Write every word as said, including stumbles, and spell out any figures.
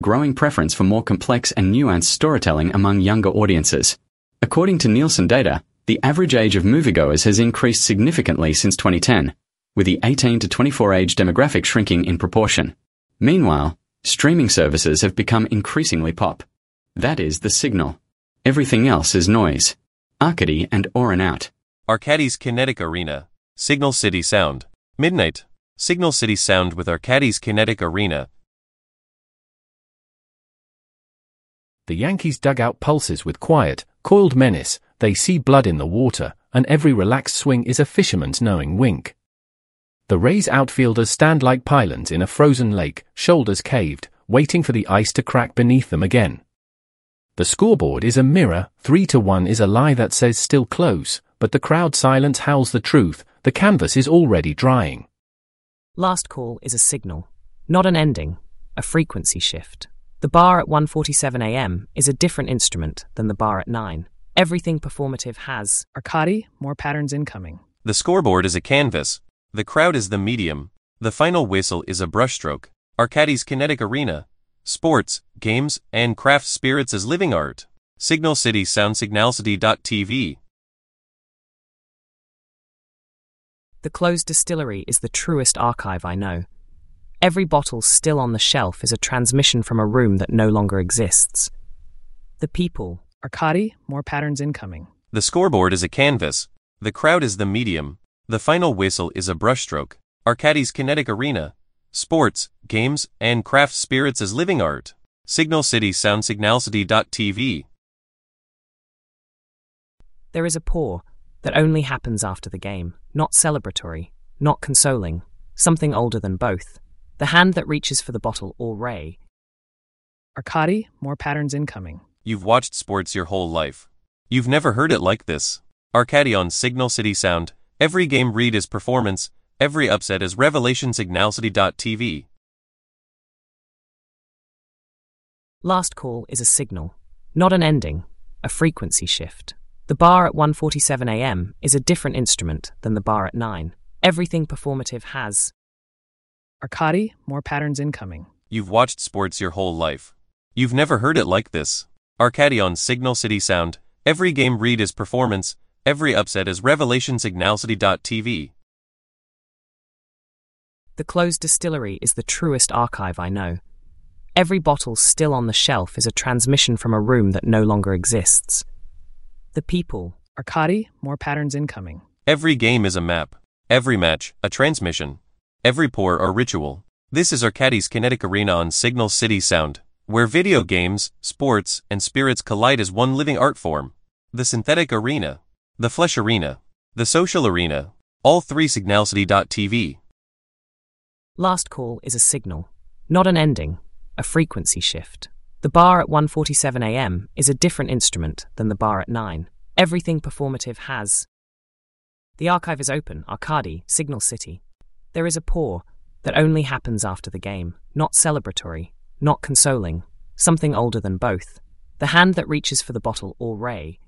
growing preference for more complex and nuanced storytelling among younger audiences. According to Nielsen data, the average age of moviegoers has increased significantly since twenty ten, with the eighteen to twenty-four age demographic shrinking in proportion. Meanwhile, streaming services have become increasingly pop. That is the signal. Everything else is noise. Arcady and Orin out. Arcadis Kinetic Arena, Signal City Sound. Midnight, Signal City Sound with Arcadis Kinetic Arena. The Yankees' dugout pulses with quiet, coiled menace. They see blood in the water, and every relaxed swing is a fisherman's knowing wink. The Rays' outfielders stand like pylons in a frozen lake, shoulders caved, waiting for the ice to crack beneath them again. The scoreboard is a mirror, three to one is a lie that says still close, but the crowd silence howls the truth, the canvas is already drying. Last call is a signal, not an ending, a frequency shift. The bar at one forty-seven a m is a different instrument than the bar at nine. Everything performative has Arcady, more patterns incoming. The scoreboard is a canvas. The crowd is the medium. The final whistle is a brushstroke. Arcadis Kinetic Arena. Sports, games, and craft spirits as living art. Signal City Sound Signalcity dot T V. The closed distillery is the truest archive I know. Every bottle still on the shelf is a transmission from a room that no longer exists. The people. Arcady, more patterns incoming. The scoreboard is a canvas. The crowd is the medium. The final whistle is a brushstroke. Arcadis Kinetic Arena. Sports, games, and craft spirits as living art. Signal City Sound Signalcity dot T V. There is a pour that only happens after the game, not celebratory, not consoling, something older than both. The hand that reaches for the bottle or ray. Arcady, more patterns incoming. You've watched sports your whole life. You've never heard it like this. Arcady on Signal City Sound. Every game read is performance. Every upset is revelation. Signalcity dot T V. Last call is a signal, not an ending, a frequency shift. The bar at one forty-seven a m is a different instrument than the bar at nine. Everything performative has Arcady, more patterns incoming. You've watched sports your whole life. You've never heard it like this. Arcady on Signal City Sound. Every game read is performance. Every upset is revelation. Signalcity dot T V. The closed distillery is the truest archive I know. Every bottle still on the shelf is a transmission from a room that no longer exists. The people. Arcady, more patterns incoming. Every game is a map. Every match, a transmission. Every pour or ritual. This is Arcadis Kinetic Arena on Signal City Sound, where video games, sports, and spirits collide as one living art form. The synthetic arena, the flesh arena, the social arena, all three. Signalcity dot T V. Last call is a signal, not an ending, a frequency shift. The bar at one forty-seven a m is a different instrument than the bar at nine. Everything performative has. The archive is open, Arcady, Signal City. There is a pour that only happens after the game, not celebratory, not consoling, something older than both. The hand that reaches for the bottle or ray.